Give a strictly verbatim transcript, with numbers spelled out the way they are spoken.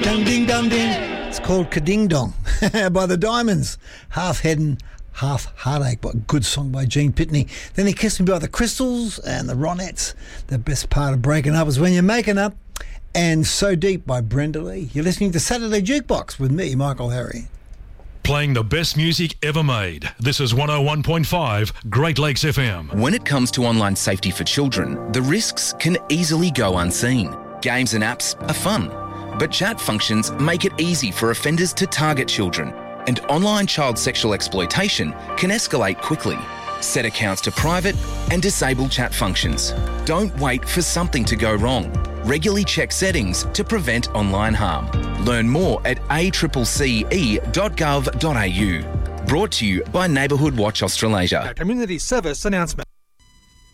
Ding ding dong ding. It's called Ka-Ding Dong by the Diamonds. Half Head, Half Heartache, but a good song by Gene Pitney. Then He Kissed Me by the Crystals and the Ronettes. The best part of breaking up is when you're making up. And So Deep by Brenda Lee. You're listening to Saturday Jukebox with me, Michael Harry. Playing the best music ever made. This is one oh one point five Great Lakes F M. When it comes to online safety for children, the risks can easily go unseen. Games and apps are fun, but chat functions make it easy for offenders to target children, and online child sexual exploitation can escalate quickly. Set accounts to private and disable chat functions. Don't wait for something to go wrong. Regularly check settings to prevent online harm. Learn more at a c c c e dot gov dot a u. Brought to you by Neighbourhood Watch Australasia. A community service announcement.